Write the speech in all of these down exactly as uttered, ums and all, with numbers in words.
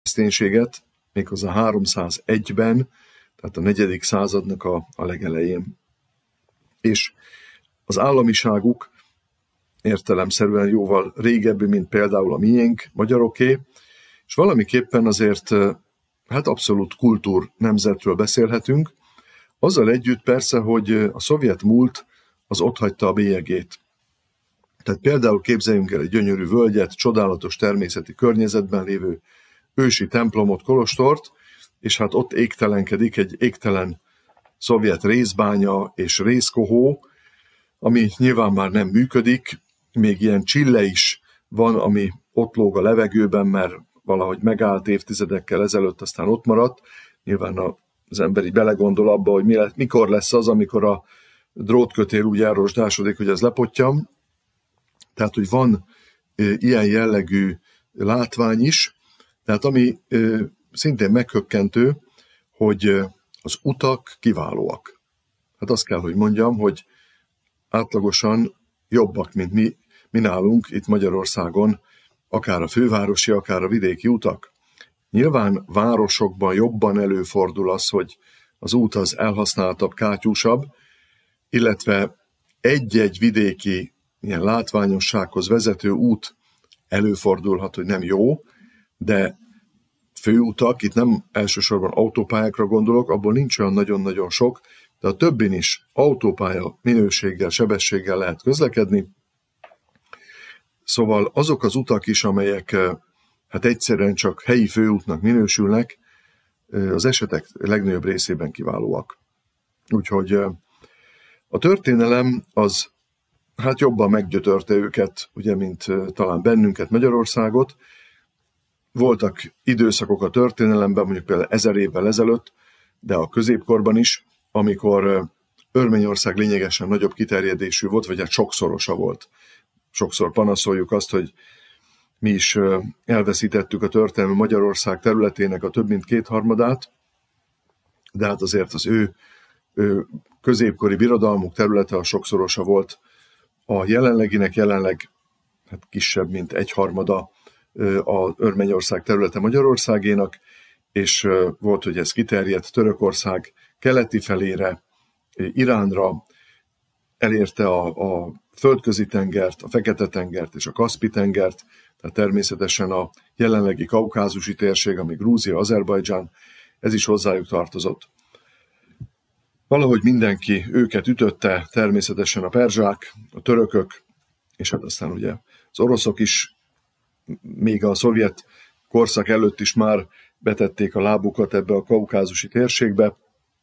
kereszténységet, méghozzá háromszázegyben, tehát a negyedik századnak a, a legelején. És az államiságuk értelemszerűen jóval régebbi, mint például a miénk, magyaroké, és valamiképpen azért hát abszolút kultúr nemzetről beszélhetünk, azzal együtt persze, hogy a szovjet múlt az otthagyta a bélyegét. Tehát például képzeljünk el egy gyönyörű völgyet, csodálatos természeti környezetben lévő ősi templomot, kolostort, és hát ott égtelenkedik egy égtelen szovjet részbánya és részkohó, ami nyilván már nem működik, még ilyen csille is van, ami ott lóg a levegőben, mert valahogy megállt évtizedekkel ezelőtt, aztán ott maradt. Nyilván az ember így belegondol abba, hogy mi lett, mikor lesz az, amikor a drótkötél úgy elrosdásodik, hogy ez lepottyan. Tehát, hogy van e, ilyen jellegű látvány is, tehát ami e, szintén meghökkentő, hogy e, az utak kiválóak. Hát azt kell, hogy mondjam, hogy átlagosan jobbak, mint mi, mi nálunk itt Magyarországon, akár a fővárosi, akár a vidéki utak. Nyilván városokban jobban előfordul az, hogy az út az elhasználtabb, kátyúsabb, illetve egy-egy vidéki ilyen látványossághoz vezető út előfordulhat, hogy nem jó, de főutak, itt nem elsősorban autópályákra gondolok, abból nincs olyan nagyon-nagyon sok, de a többin is autópálya minőséggel, sebességgel lehet közlekedni. Szóval azok az utak is, amelyek hát egyszerűen csak helyi főútnak minősülnek, az esetek legnagyobb részében kiválóak. Úgyhogy a történelem az hát jobban meggyötörte őket, ugye, mint talán bennünket, Magyarországot. Voltak időszakok a történelemben, mondjuk például ezer évvel ezelőtt, de a középkorban is, amikor Örményország lényegesen nagyobb kiterjedésű volt, vagy hát sokszorosa volt. Sokszor panaszoljuk azt, hogy mi is elveszítettük a történelmi Magyarország területének a több mint kétharmadát, de hát azért az ő, ő középkori birodalmuk területe a sokszorosa volt a jelenleginek, jelenleg hát kisebb, mint egyharmada az Örményország területe Magyarországénak, és volt, hogy ez kiterjedt Törökország keleti felére, Iránra, elérte a, a Földközi-tengert, a Fekete-tengert és a Kaszpi-tengert, tehát természetesen a jelenlegi kaukázusi térség, ami Grúzia, Azerbajdzsán, ez is hozzájuk tartozott. Valahogy mindenki őket ütötte, természetesen a perzsák, a törökök, és hát aztán ugye az oroszok is, még a szovjet korszak előtt is már betették a lábukat ebbe a kaukázusi térségbe,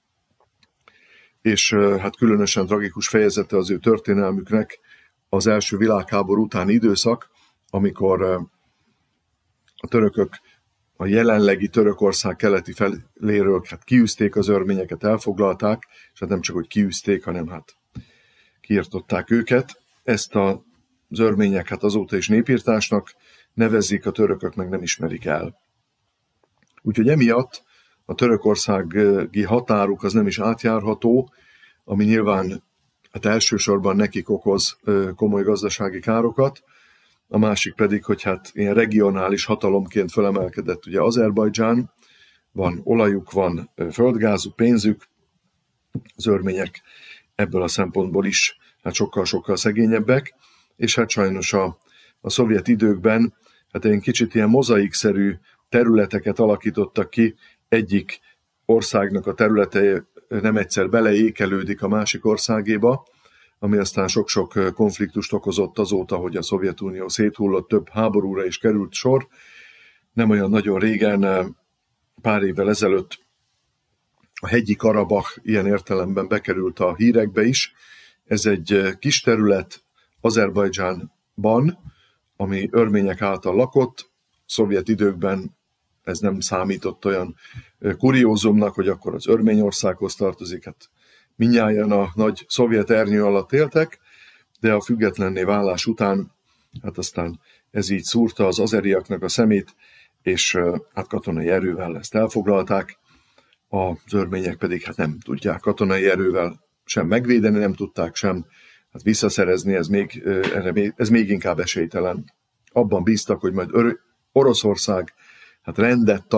és hát különösen tragikus fejezete az ő történelmüknek az első világháború utáni időszak, amikor a törökök a jelenlegi Törökország keleti feléről hát kiűzték az örményeket, elfoglalták, és hát nem csak, hogy kiűzték, hanem hát kiirtották őket. Ezt az örmények hát azóta is népírtásnak nevezik, a törökök meg nem ismerik el. Úgyhogy emiatt a törökországi határuk az nem is átjárható, ami nyilván hát elsősorban nekik okoz komoly gazdasági károkat, a másik pedig, hogy hát ilyen regionális hatalomként fölemelkedett ugye Azerbajdzsán, van olajuk, van földgázuk, pénzük, az örmények ebből a szempontból is hát sokkal-sokkal szegényebbek, és hát sajnos a, a szovjet időkben hát egy kicsit ilyen mozaikszerű területeket alakítottak ki, egyik országnak a területe nem egyszer beleékelődik a másik országéba, ami aztán sok-sok konfliktust okozott azóta, hogy a Szovjetunió széthullott, több háborúra is került sor. Nem olyan nagyon régen, pár évvel ezelőtt a hegyi Karabach ilyen értelemben bekerült a hírekbe is. Ez egy kis terület Azerbajdzsánban, ami örmények által lakott. Szovjet időkben ez nem számított olyan kuriózumnak, hogy akkor az Örményországhoz tartozik. Hát mindnyájan a nagy szovjet ernyő alatt éltek, de a függetlenné válás után, hát aztán ez így szúrta az azeriaknak a szemét, és hát katonai erővel ezt elfoglalták, az örmények pedig hát nem tudják katonai erővel sem megvédeni, nem tudták sem hát visszaszerezni, ez még, ez még inkább esélytelen. Abban bíztak, hogy majd Oroszország hát rendet